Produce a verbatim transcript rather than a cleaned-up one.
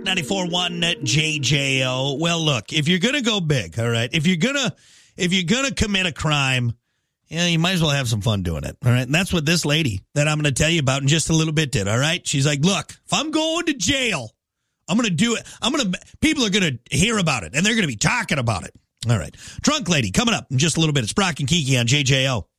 ninety-four point one J J O. Well, look, if you're going to go big, all right, if you're going to if you're going to commit a crime, yeah, you might as well have some fun doing it, all right? And that's what this lady that I'm going to tell you about in just a little bit did, all right? She's like, look, if I'm going to jail, I'm going to do it. I'm going to, people are going to hear about it, and they're going to be talking about it. All right. Drunk lady coming up in just a little bit. It's Brock and Kiki on J J O.